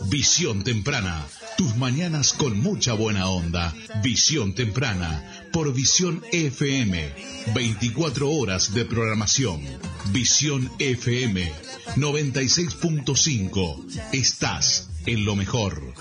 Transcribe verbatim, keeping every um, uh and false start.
Visión Temprana. Tus mañanas con mucha buena onda. Visión Temprana. Por Visión F M. veinticuatro horas de programación. Visión F M. noventa y seis punto cinco. Estás en lo mejor.